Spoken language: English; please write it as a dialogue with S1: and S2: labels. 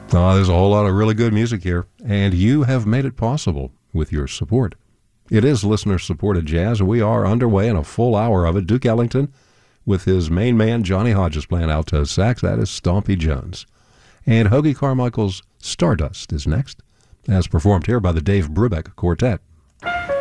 S1: There's a whole lot of really good music here, and you have made it possible with your support. It is listener-supported jazz. We are underway in a full hour of it. Duke Ellington with his main man, Johnny Hodges, playing alto sax. That is Stompy Jones. And Hoagy Carmichael's Stardust is next, as performed here by the Dave Brubeck Quartet.